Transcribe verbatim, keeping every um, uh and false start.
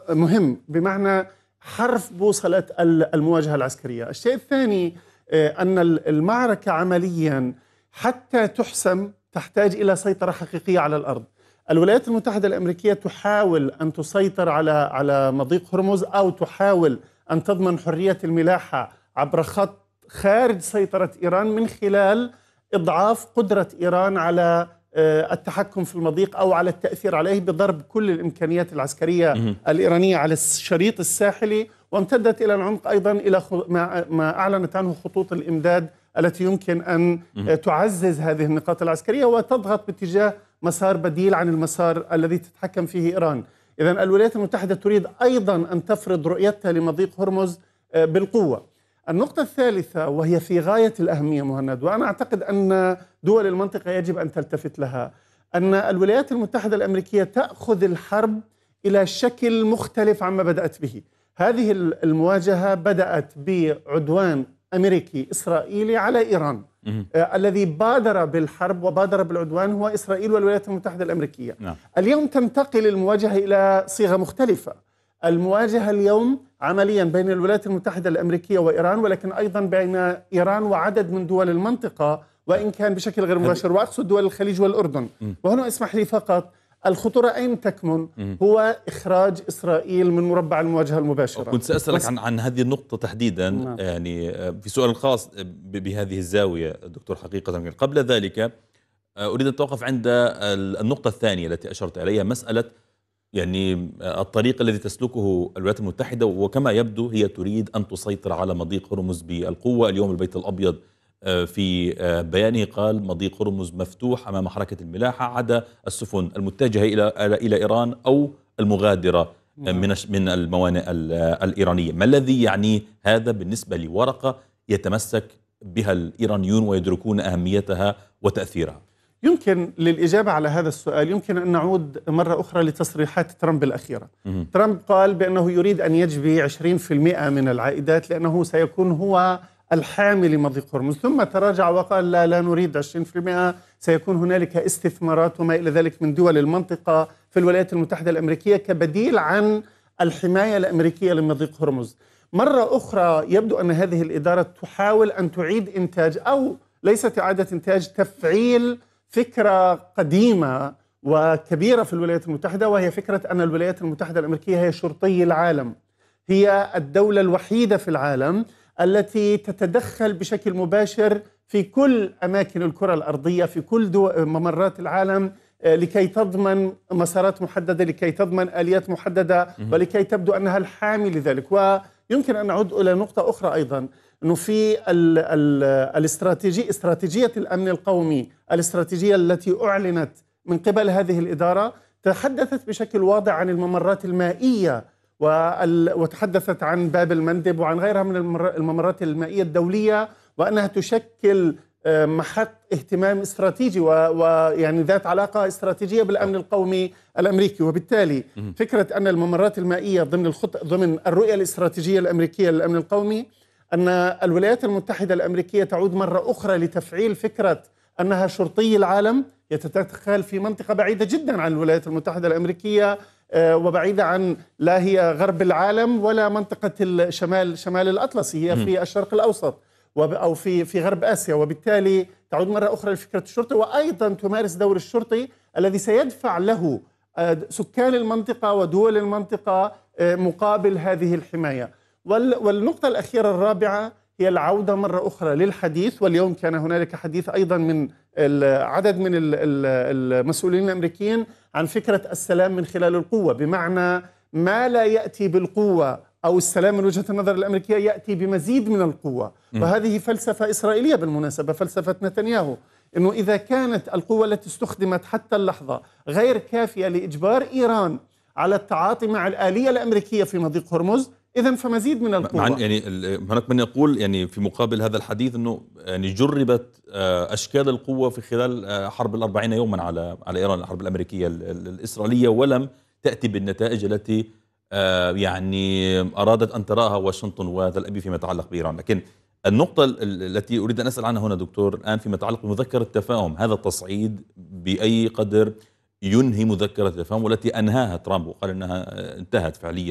مهم بمعنى حرف بوصلة المواجهة العسكرية. الشيء الثاني أن المعركة عمليا حتى تحسم تحتاج إلى سيطرة حقيقية على الأرض. الولايات المتحدة الأمريكية تحاول أن تسيطر على على مضيق هرمز، أو تحاول أن تضمن حرية الملاحة عبر خط خارج سيطرة إيران من خلال إضعاف قدرة إيران على التحكم في المضيق أو على التأثير عليه بضرب كل الإمكانيات العسكرية الإيرانية على الشريط الساحلي، وامتدت إلى العمق أيضا إلى ما أعلنت عنه خطوط الإمداد التي يمكن أن تعزز هذه النقاط العسكرية وتضغط باتجاه مسار بديل عن المسار الذي تتحكم فيه إيران. إذن الولايات المتحدة تريد أيضا أن تفرض رؤيتها لمضيق هرمز بالقوة. النقطة الثالثة وهي في غاية الأهمية مهند، وأنا أعتقد أن دول المنطقة يجب أن تلتفت لها، أن الولايات المتحدة الأمريكية تأخذ الحرب إلى شكل مختلف عما بدأت به. هذه المواجهة بدأت بعدوان أمريكي إسرائيلي على إيران. آه الذي بادر بالحرب وبادر بالعدوان هو إسرائيل والولايات المتحدة الأمريكية. نعم. اليوم تنتقل المواجهة إلى صيغة مختلفة. المواجهة اليوم عمليا بين الولايات المتحدة الأمريكية وإيران، ولكن أيضا بين إيران وعدد من دول المنطقة، وإن كان بشكل غير مباشر، وأقصد دول الخليج والأردن. وهنا اسمح لي فقط، الخطورة أين تكمن؟ هو إخراج إسرائيل من مربع المواجهة المباشرة. كنت سأسألك عن عن هذه النقطة تحديدا. نعم. يعني في سؤال خاص بهذه الزاوية دكتور. حقيقة قبل ذلك أريد أن أتوقف عند النقطة الثانية التي أشرت إليها، مسألة يعني الطريق الذي تسلكه الولايات المتحدة، وكما يبدو هي تريد أن تسيطر على مضيق هرمز بالقوة. اليوم البيت الأبيض في بيانه قال مضيق هرمز مفتوح أمام حركة الملاحة عدا السفن المتجهة إلى إلى إيران أو المغادرة من من الموانئ الإيرانية. ما الذي يعني هذا بالنسبة لورقة يتمسك بها الإيرانيون ويدركون أهميتها وتأثيرها؟ يمكن للإجابة على هذا السؤال يمكن أن نعود مرة أخرى لتصريحات ترامب الأخيرة. مم. ترامب قال بأنه يريد أن يجبي عشرين بالمئة من العائدات لأنه سيكون هو الحامل لمضيق هرمز، ثم تراجع وقال لا لا نريد عشرين بالمئة، سيكون هنالك استثمارات وما إلى ذلك من دول المنطقة في الولايات المتحدة الأمريكية كبديل عن الحماية الأمريكية لمضيق هرمز. مرة أخرى يبدو أن هذه الإدارة تحاول أن تعيد إنتاج، أو ليست إعادة إنتاج، تفعيل فكرة قديمة وكبيرة في الولايات المتحدة، وهي فكرة أن الولايات المتحدة الأمريكية هي شرطي العالم. هي الدولة الوحيدة في العالم التي تتدخل بشكل مباشر في كل أماكن الكرة الأرضية، في كل ممرات العالم، لكي تضمن مسارات محددة، لكي تضمن آليات محددة، ولكي تبدو أنها الحامي لذلك. ويمكن أن نعود إلى نقطة أخرى أيضا، أنه في ال ال الاستراتيجية استراتيجية الأمن القومي، الاستراتيجية التي أعلنت من قبل هذه الإدارة، تحدثت بشكل واضح عن الممرات المائية، وتحدثت عن باب المندب وعن غيرها من الممرات المائية الدولية، وأنها تشكل محط اهتمام استراتيجي ويعني ذات علاقة استراتيجية بالأمن القومي الأمريكي. وبالتالي فكرة أن الممرات المائية ضمن الخط ضمن الرؤية الاستراتيجية الأمريكية للأمن القومي، أن الولايات المتحدة الأمريكية تعود مرة أخرى لتفعيل فكرة أنها شرطي العالم، يتدخل في منطقة بعيدة جدا عن الولايات المتحدة الأمريكية، وبعيدة عن، لا هي غرب العالم ولا منطقة الشمال شمال الأطلسي، هي في الشرق الأوسط أو في في غرب آسيا. وبالتالي تعود مرة أخرى لفكرة الشرطي، وأيضا تمارس دور الشرطي الذي سيدفع له سكان المنطقة ودول المنطقة مقابل هذه الحماية. والنقطة الأخيرة الرابعة هي العودة مرة أخرى للحديث، واليوم كان هنالك حديث أيضا من عدد من المسؤولين الأمريكيين عن فكرة السلام من خلال القوة، بمعنى ما لا يأتي بالقوة أو السلام من وجهة النظر الأمريكية يأتي بمزيد من القوة. وهذه فلسفة إسرائيلية بالمناسبة، فلسفة نتنياهو، إنه إذا كانت القوة التي استخدمت حتى اللحظة غير كافية لإجبار إيران على التعاطي مع الآلية الأمريكية في مضيق هرمز، إذن فمزيد من القوة. يعني هناك من يقول يعني في مقابل هذا الحديث أنه يعني جربت أشكال القوة في خلال حرب الأربعين يوما على على إيران، الحرب الأمريكية الإسرائيلية، ولم تأتي بالنتائج التي يعني أرادت أن تراها واشنطن وتل أبيب فيما يتعلق بإيران. لكن النقطة التي أريد أن أسأل عنها هنا دكتور الآن فيما يتعلق بمذكرة التفاهم، هذا التصعيد بأي قدر ينهي مذكرة التفاهم والتي أنهاها ترامب وقال أنها انتهت فعليا